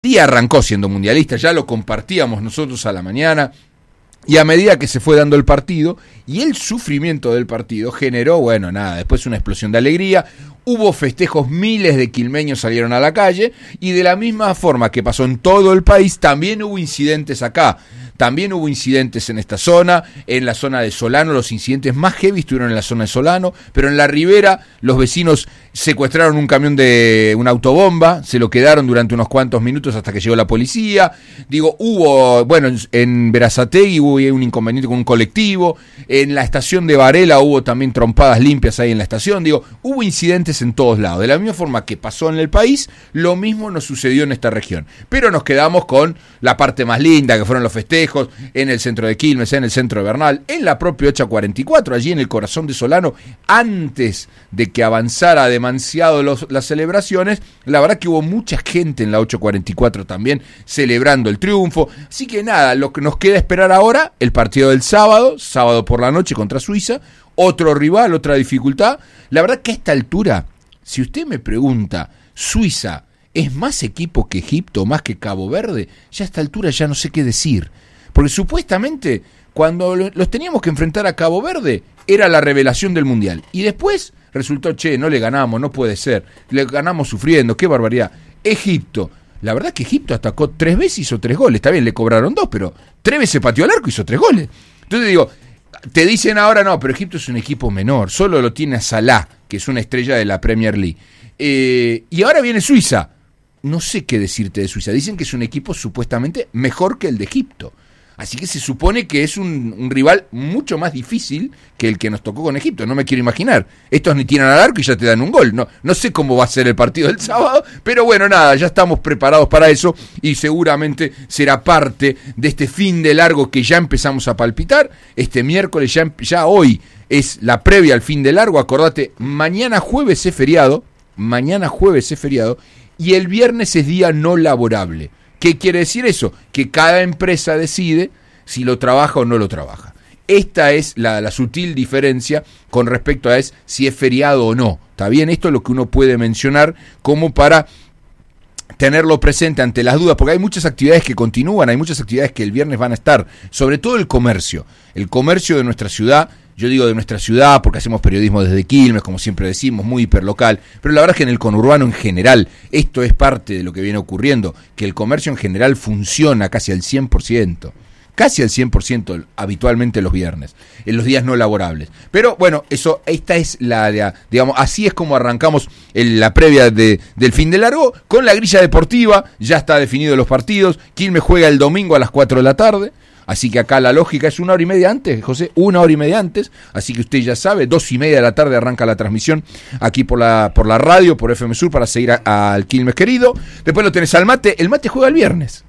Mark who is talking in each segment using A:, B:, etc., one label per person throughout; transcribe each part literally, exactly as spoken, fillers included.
A: Y arrancó siendo mundialista, ya lo compartíamos nosotros a la mañana, y a medida que se fue dando el partido, y el sufrimiento del partido generó, bueno, nada, después una explosión de alegría, hubo festejos, miles de quilmeños salieron a la calle, y de la misma forma que pasó en todo el país, también hubo incidentes acá. También hubo incidentes en esta zona, en la zona de Solano, los incidentes más heavy estuvieron en la zona de Solano, pero en la ribera los vecinos secuestraron un camión de una autobomba, se lo quedaron durante unos cuantos minutos hasta que llegó la policía. Digo, hubo, bueno, en, en Berazategui hubo un inconveniente con un colectivo, en la estación de Varela hubo también trompadas limpias ahí en la estación. Digo, hubo incidentes en todos lados. De la misma forma que pasó en el país, lo mismo nos sucedió en esta región. Pero nos quedamos con la parte más linda, que fueron los festejos, en el centro de Quilmes, en el centro de Bernal, en la propia Ocha cuarenta y cuatro, allí en el corazón de Solano, antes de que avanzara demasiado los, las celebraciones. La verdad que hubo mucha gente en la Ocha cuarenta y cuatro también celebrando el triunfo. Así que nada, lo que nos queda esperar ahora, el partido del sábado, sábado por la noche contra Suiza, otro rival, otra dificultad. La verdad que a esta altura, si usted me pregunta, Suiza ¿es más equipo que Egipto, más que Cabo Verde? Ya a esta altura ya no sé qué decir. Porque supuestamente, cuando los teníamos que enfrentar a Cabo Verde, era la revelación del Mundial. Y después resultó, che, no le ganamos, no puede ser. Le ganamos sufriendo, qué barbaridad. Egipto. La verdad es que Egipto atacó tres veces y hizo tres goles. Está bien, le cobraron dos, pero tres veces pateó al arco y hizo tres goles. Entonces digo, te dicen ahora, no, pero Egipto es un equipo menor. Solo lo tiene a Salah, que es una estrella de la Premier League. Eh, y ahora viene Suiza. No sé qué decirte de Suiza. Dicen que es un equipo supuestamente mejor que el de Egipto. Así que se supone que es un, un rival mucho más difícil que el que nos tocó con Egipto. No me quiero imaginar. Estos ni tiran al arco y ya te dan un gol. No, no sé cómo va a ser el partido del sábado, pero bueno, nada, ya estamos preparados para eso y seguramente será parte de este fin de largo que ya empezamos a palpitar. Este miércoles, ya, ya hoy es la previa al fin de largo. Acordate, mañana jueves es feriado, mañana jueves es feriado y el viernes es día no laborable. ¿Qué quiere decir eso? Que cada empresa decide si lo trabaja o no lo trabaja. Esta es la, la sutil diferencia con respecto a es si es feriado o no. ¿Está bien? Esto es lo que uno puede mencionar como para tenerlo presente ante las dudas, porque hay muchas actividades que continúan, hay muchas actividades que el viernes van a estar, sobre todo el comercio. El comercio de nuestra ciudad, yo digo de nuestra ciudad porque hacemos periodismo desde Quilmes, como siempre decimos, muy hiperlocal, pero la verdad es que en el conurbano en general, esto es parte de lo que viene ocurriendo, que el comercio en general funciona casi al cien por ciento. Casi al cien por ciento habitualmente los viernes, en los días no laborables. Pero bueno, eso, esta es la, digamos, así es como arrancamos el, la previa de, del fin de largo, con la grilla deportiva, ya está definido los partidos. Quilmes juega el domingo a las cuatro de la tarde, así que acá la lógica es una hora y media antes, José, una hora y media antes, así que usted ya sabe, dos y media de la tarde arranca la transmisión aquí por la, por la radio, por F M Sur, para seguir al Quilmes querido. Después lo tenés al Mate, el Mate juega el viernes.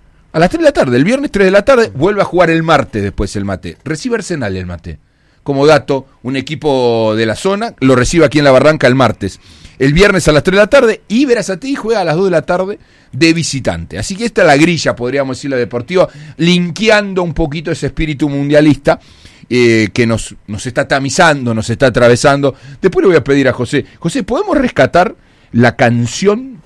A: A las tres de la tarde, el viernes tres de la tarde, vuelve a jugar el martes después el Mate. Recibe Arsenal el Mate. Como dato, un equipo de la zona lo recibe aquí en La Barranca el martes. El viernes a las tres de la tarde y Berazategui juega a las dos de la tarde de visitante. Así que esta es la grilla, podríamos decir, la deportiva, linkeando un poquito ese espíritu mundialista eh, que nos, nos está tamizando, nos está atravesando. Después le voy a pedir a José, José, ¿podemos rescatar la canción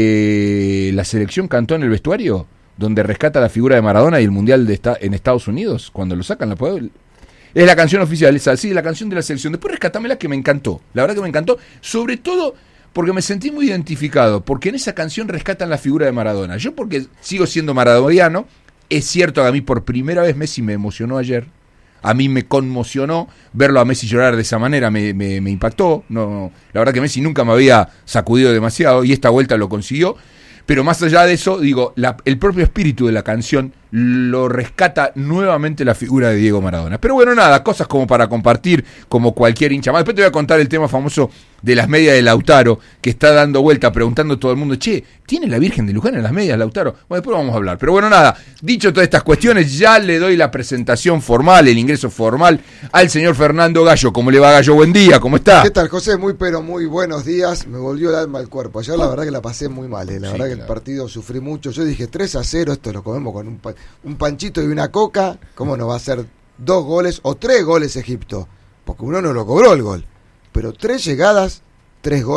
A: que la selección cantó en el vestuario? Donde rescata la figura de Maradona y el Mundial de esta, en Estados Unidos, cuando lo sacan, ¿la puedo? Es la canción oficial, esa, sí, la canción de la selección. Después rescatámela, que me encantó, la verdad que me encantó, sobre todo porque me sentí muy identificado, porque en esa canción rescatan la figura de Maradona. Yo porque sigo siendo maradoniano, es cierto que a mí por primera vez Messi me emocionó ayer, a mí me conmocionó verlo a Messi llorar de esa manera, me, me, me impactó, no, la verdad que Messi nunca me había sacudido demasiado y esta vuelta lo consiguió. Pero más allá de eso, digo, la, el propio espíritu de la canción lo rescata nuevamente la figura de Diego Maradona. Pero bueno, nada, cosas como para compartir, como cualquier hincha más. Después te voy a contar el tema famoso de las medias de Lautaro, que está dando vuelta, preguntando a todo el mundo, che, ¿tiene la Virgen de Luján en las medias, Lautaro? Bueno, después vamos a hablar. Pero bueno, nada, dicho todas estas cuestiones, ya le doy la presentación formal, el ingreso formal al señor Fernando Gallo. ¿Cómo le va, Gallo? Buen día, ¿cómo está?
B: ¿Qué tal, José? Muy, pero muy buenos días. Me volvió el alma al cuerpo. Ayer la verdad que la pasé muy mal, eh. la sí, verdad claro. que el partido sufrí mucho. Yo dije tres a cero, esto lo comemos con un, pa- un panchito y una coca. ¿Cómo no va a ser dos goles o tres goles Egipto? Porque uno no lo cobró el gol. Pero tres llegadas, tres goles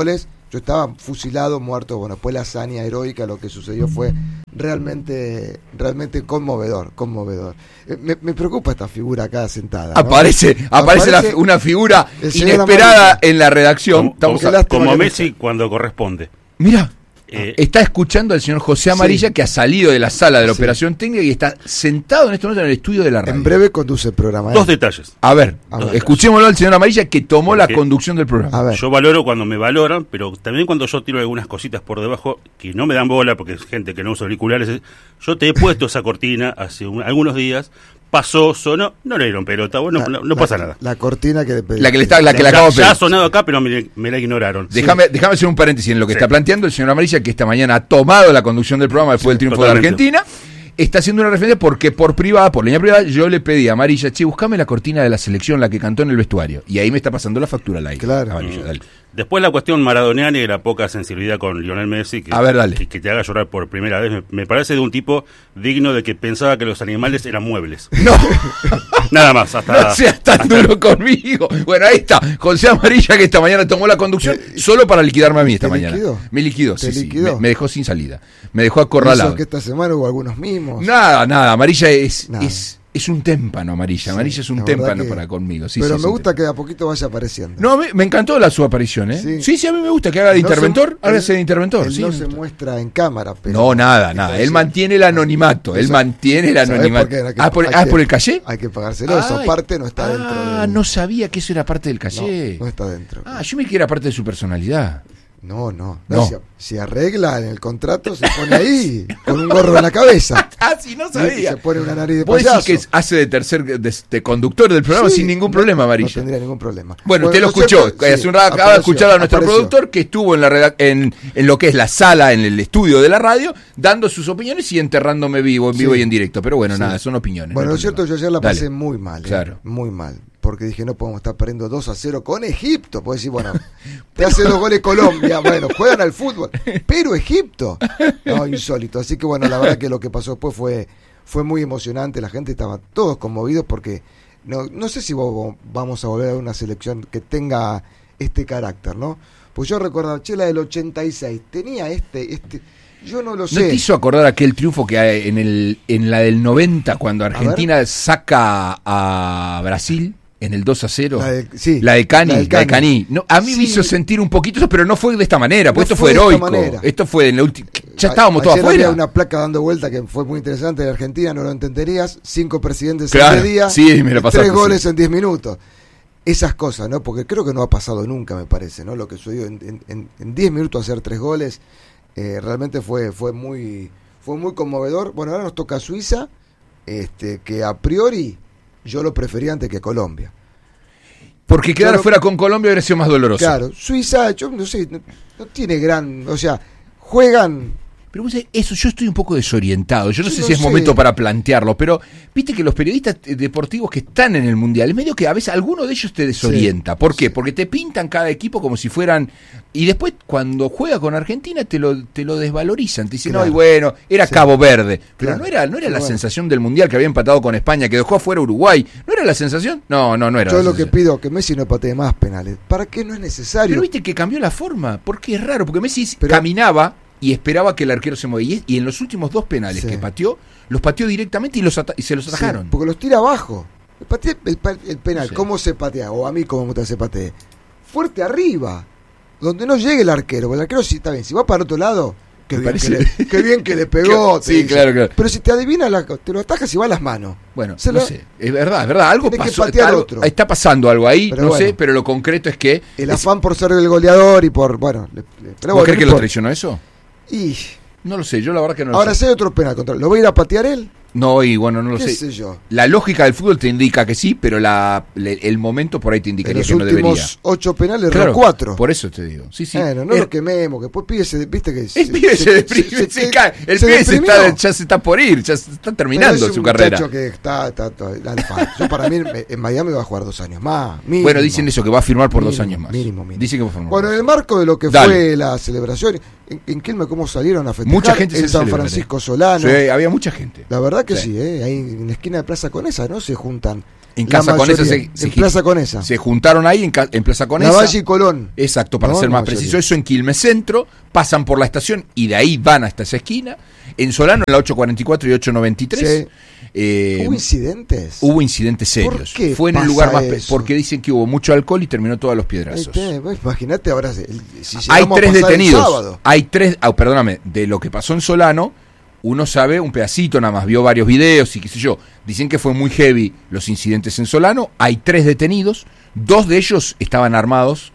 B: yo estaba fusilado, muerto. Bueno, pues la hazaña heroica, lo que sucedió fue realmente realmente conmovedor, conmovedor. Eh, me, me preocupa esta figura acá sentada, ¿no?
A: Aparece, aparece, aparece la, una figura inesperada en la redacción.
C: Como, como, como Messi cuando corresponde.
A: Mira. Eh, está escuchando al señor José Amarilla, sí, que ha salido de la sala de la sí. operación técnica y está sentado en este momento en el estudio de la radio.
B: En breve conduce el programa. ¿eh?
C: Dos detalles.
A: A ver,
B: a ver.
A: escuchémoslo al señor Amarilla que tomó Porque la conducción del programa.
C: A ver. Yo valoro cuando me valoran, pero también cuando yo tiro algunas cositas por debajo que no me dan bola porque es gente que no usa auriculares. Yo te he puesto esa cortina hace un, algunos días. Pasó, sonó, no le dieron pelota, bueno,
B: la,
C: no, no
B: la,
C: pasa nada.
B: La cortina que le pedí.
A: La que le está, la que la acabo de
C: Ya ha sonado acá, pero me, me la ignoraron.
A: Déjame, sí. déjame hacer un paréntesis en lo que sí. está planteando el señor Amarilla, que esta mañana ha tomado la conducción del programa después sí, del triunfo totalmente. de Argentina. Está haciendo una referencia porque por privada, por línea privada, yo le pedí a Amarilla, che, buscame la cortina de la selección, la que cantó en el vestuario. Y ahí me está pasando la factura al aire.
B: Claro.
A: Amarilla, dale.
C: Después la cuestión maradoniana y la poca sensibilidad con Lionel Messi, que,
A: a ver, dale.
C: que, que te haga llorar por primera vez, me, me parece de un tipo digno de que pensaba que los animales eran muebles.
A: No.
C: Nada más, hasta...
A: No seas tan hasta... duro conmigo. Bueno, ahí está, José Amarilla, que esta mañana tomó la conducción ¿Te, solo para liquidarme a mí esta mañana.
B: Liquidó?
A: Me liquidó, sí,
B: liquidó?
A: sí. Me, me dejó sin salida. Me dejó acorralado.
B: ¿Eso que esta semana hubo algunos mimos?
A: Nada, nada. Amarilla es...
B: Nada.
A: es Es un témpano, Amarilla. Amarilla sí, es un témpano que... para conmigo. Sí,
B: pero
A: sí,
B: me gusta
A: témpano.
B: que a poquito vaya apareciendo.
A: No, me, me encantó la su aparición, ¿eh? Sí. sí, sí, a mí me gusta que haga de no interventor. Se, hágase de interventor.
B: Él
A: sí,
B: no se muestra en cámara. Pero
A: no, nada, nada. Él mantiene el anonimato. Él mantiene el anonimato.
B: Por
A: ah, por, ah,
B: que,
A: ¿por el caché?
B: Hay que pagárselo. Ay, eso aparte no está
A: ah,
B: dentro.
A: Ah,
B: del...
A: no sabía que eso era parte del caché.
B: No, no está dentro.
A: Ah, yo me creí que era parte de su personalidad.
B: No, no.
A: no.
B: Si, si arregla en el contrato, se pone ahí con un gorro en la cabeza.
A: Ah, sí, no sabía.
B: Se pone una nariz de
A: ¿Vos
B: payaso.
A: decís que hace de tercer de, de conductor del programa sí, sin ningún
B: no,
A: problema, Amarilla?
B: No tendría ningún problema.
A: Bueno, bueno usted lo escuchó. Siempre, hace sí, un rato acaba de escuchar a nuestro apareció. productor que estuvo en, la en, en lo que es la sala, en el estudio de la radio, dando sus opiniones y enterrándome vivo, en vivo sí. y en directo. Pero bueno, sí. nada, son opiniones.
B: Bueno,
A: no
B: lo cierto, yo ayer la pasé
A: Dale.
B: muy mal. ¿eh?
A: Claro.
B: Muy mal. Porque dije, no podemos estar perdiendo dos a cero con Egipto. Puedes decir, bueno, te hace dos goles Colombia. Bueno, juegan al fútbol. Pero Egipto. No, insólito. Así que bueno, la verdad que lo que pasó después fue, fue muy emocionante. La gente estaba todos conmovidos porque no, no sé si vamos a volver a una selección que tenga este carácter, ¿no? Pues yo recuerdo, che, la del ochenta y seis tenía este... este Yo no lo sé.
A: ¿No te hizo acordar aquel triunfo que hay en el en la del noventa cuando Argentina saca a Brasil en el dos a cero?
B: La de, sí,
A: la de Cani,
B: la de Cani.
A: La de Cani. No, a mí sí. me hizo sentir un poquito eso, pero no fue de esta manera, porque no esto fue, fue heroico. Esto fue en la última. Ya estábamos todos afuera.
B: Había una placa dando vuelta que fue muy interesante de Argentina, no lo entenderías. Cinco presidentes
A: claro,
B: en diez días,
A: sí, me lo pasaste,
B: tres goles
A: sí.
B: en diez minutos. Esas cosas, ¿no? Porque creo que no ha pasado nunca, me parece, ¿no? Lo que sucedió en, en, en diez minutos hacer tres goles. Eh, realmente fue fue muy fue muy conmovedor. Bueno, ahora nos toca Suiza, este que a priori yo lo prefería antes que Colombia.
A: Porque quedar lo, fuera con Colombia hubiera sido más doloroso.
B: Claro, Suiza, yo no sé, no, no tiene gran, o sea, juegan...
A: Pero eso, yo estoy un poco desorientado. Yo no
B: yo
A: sé
B: no
A: si es
B: sé.
A: momento para plantearlo, pero viste que los periodistas deportivos que están en el Mundial, es medio que a veces alguno de ellos te desorienta. Sí, ¿Por qué? Sí. Porque te pintan cada equipo como si fueran... Y después cuando juega con Argentina te lo te lo desvalorizan. Te dicen, claro. no, y bueno, era sí. Cabo Verde. Pero claro. no era no era la bueno. sensación del Mundial que había empatado con España, que dejó afuera Uruguay. ¿No era la sensación? No, no, no era
B: Yo
A: la
B: lo
A: sensación.
B: que pido que Messi no patee más penales. ¿Para qué no es necesario?
A: Pero viste que cambió la forma. Porque es raro, porque Messi
B: pero,
A: caminaba... y esperaba que el arquero se moviera. Y en los últimos dos penales sí. que pateó, los pateó directamente y, los y se los atajaron.
B: Sí, porque los tira abajo. El, patea, el, el penal,
A: sí.
B: ¿cómo se patea? O a mí, ¿cómo me gusta que se patee? Fuerte arriba, donde no llegue el arquero. El arquero sí está bien. Si va para otro lado, qué, bien que, le, qué bien que le pegó.
A: Sí, claro, claro.
B: Pero si te adivina, la, te lo atajas y va a las manos.
A: Bueno,
B: se
A: no
B: lo,
A: sé. Es verdad, es verdad. Algo pasó.
B: Está,
A: algo,
B: otro.
A: está pasando algo ahí, pero no bueno, sé, pero lo concreto es que...
B: El
A: es,
B: afán por ser el goleador y por... bueno, le, le, pero
A: ¿Vos
B: bueno,
A: crees que
B: por,
A: lo traicionó eso?
B: Y...
A: No lo sé, yo la verdad que no lo
B: Ahora
A: sé.
B: Ahora sé otro penal contra. ¿Lo va a ir a patear él?
A: No, y bueno, no lo
B: ¿Qué
A: sé.
B: sé yo?
A: La lógica del fútbol te indica que sí, pero la, le, el momento por ahí te indicaría que no debería.
B: En los últimos ocho penales,
A: claro,
B: cuatro.
A: Por eso te digo. Sí, sí.
B: Bueno, no
A: es,
B: lo quememos, que después pibe se, viste que...
A: El se, pibe se, se deprime, se, se, se cae. El pibe se está, ya se está por ir, ya se está terminando
B: es
A: su
B: un
A: carrera.
B: Que está, está, está, está Yo para mí en Miami va a jugar dos años más. Mínimo.
A: Bueno, dicen eso, que va a firmar por
B: mínimo,
A: dos años más.
B: Mínimo, mínimo.
A: Dicen que va a firmar.
B: Bueno, en el marco de lo que
A: Dale.
B: fue la celebración, ¿en, en Quilmes cómo salieron a festejar?
A: Mucha gente
B: en
A: se
B: San
A: celebra,
B: Francisco Solano.
A: Sí, había mucha gente.
B: La verdad que
A: sí,
B: sí, ¿eh? Ahí en la esquina de Plaza Conesa, ¿no? Se juntan
A: En Casa Conesa se,
B: se, en Plaza Conesa.
A: Se juntaron ahí en, en Plaza Conesa.
B: Lavalle y Colón.
A: Exacto, para
B: no,
A: ser más
B: mayoría.
A: preciso. Eso en Quilmes Centro, pasan por la estación y de ahí van hasta esa esquina. En Solano, en la ocho cuarenta y cuatro y ocho noventa y tres. Sí. Eh,
B: ¿Hubo incidentes?
A: Hubo incidentes serios.
B: ¿Por qué
A: Fue en el
B: pasa
A: lugar más
B: eso?
A: Porque dicen que hubo mucho alcohol y terminó todos los piedrazos.
B: Imagínate ahora si
A: hay tres detenidos. Hay tres, oh, perdóname, de lo que pasó en Solano, uno sabe un pedacito, nada más vio varios videos y qué sé yo. Dicen que fue muy heavy los incidentes en Solano. Hay tres detenidos, dos de ellos estaban armados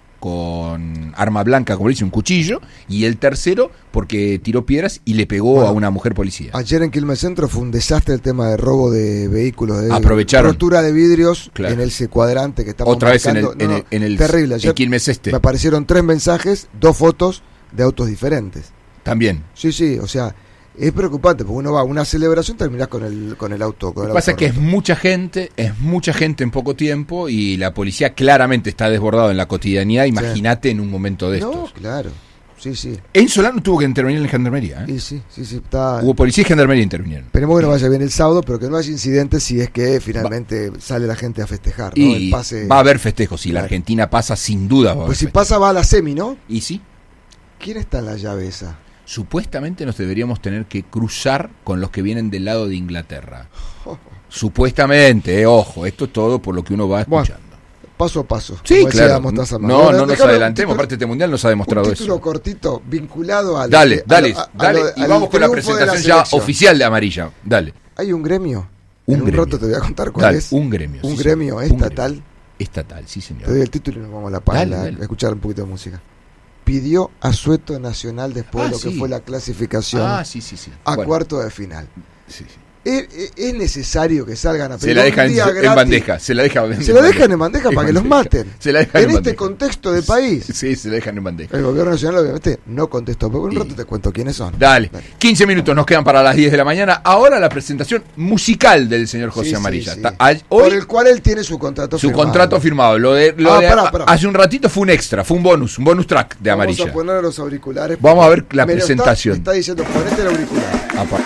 A: con arma blanca, como dice, un cuchillo, y el tercero porque tiró piedras y le pegó bueno, a una mujer policía.
B: Ayer en Quilmes Centro fue un desastre el tema de robo de vehículos, de
A: aprovecharon
B: rotura de vidrios, claro, en el cuadrante que estamos
A: otra marcando. Vez en el,
B: no,
A: en el, en el
B: terrible. Ayer
A: en Quilmes Este
B: me aparecieron tres mensajes, dos fotos de autos diferentes.
A: También.
B: Sí, sí, o sea, es preocupante porque uno va a una celebración, terminás con el con el auto. Con el
A: Lo que pasa
B: auto
A: es que es mucha gente, es mucha gente en poco tiempo y la policía claramente está desbordada en la cotidianidad. Imagínate sí. en un momento de estos.
B: No, claro. Sí, sí.
A: En Solano tuvo que intervenir en la gendarmería. ¿eh?
B: Sí, sí, sí, sí, está...
A: Hubo policía y gendarmería intervinieron.
B: Esperemos que no vaya bien el sábado, pero que no haya incidentes si es que finalmente va. sale la gente a festejar. ¿no?
A: Y
B: el pase...
A: va a haber festejos. Si claro. la Argentina pasa, sin duda va a haber
B: Pues si
A: festejos.
B: pasa, va a la semi, ¿no?
A: ¿Y sí?
B: ¿Quién está en la llave esa?
A: Supuestamente nos deberíamos tener que cruzar con los que vienen del lado de Inglaterra. Oh. Supuestamente, eh, ojo, esto es todo por lo que uno va escuchando.
B: Bueno, paso a paso.
A: Sí, claro. No, no nos adelantemos, aparte este mundial nos ha demostrado eso.
B: Un título eso. cortito, vinculado al...
A: Dale, dale, a lo, a, dale, a lo, y vamos con la presentación la ya oficial de Amarilla. Dale.
B: Hay un gremio.
A: Un
B: en
A: gremio.
B: un rato te voy a contar cuál
A: dale,
B: es.
A: Un gremio.
B: Un
A: sí,
B: gremio
A: un
B: estatal.
A: Gremio. Estatal, sí señor.
B: Te doy el título y nos vamos a la página a escuchar un poquito de música. Pidió asueto nacional después ah, de lo sí. que fue la clasificación
A: ah, sí, sí, sí.
B: a
A: bueno.
B: cuarto de final.
A: Sí, sí.
B: Es, es necesario que salgan a
A: pedir. Se la dejan en, en bandeja. Se la dejan en
B: se la dejan en bandeja para que los maten.
A: Se la dejan
B: en, en este contexto de país.
A: Sí, se la dejan en bandeja.
B: El gobierno nacional, obviamente, no contestó. Pero un rato te cuento quiénes son.
A: Dale. Dale. quince minutos nos quedan para las diez de la mañana. Ahora la presentación musical del señor José sí, Amarilla.
B: Sí, sí. Hoy, Por el cual él tiene su contrato
A: su
B: firmado.
A: Su contrato firmado. Lo de, lo
B: ah,
A: de
B: pará, pará.
A: Hace un ratito fue un extra, fue un bonus, un bonus track de Amarilla.
B: Vamos a poner los auriculares.
A: Vamos a ver la presentación.
B: Está, está diciendo, ponete el auricular.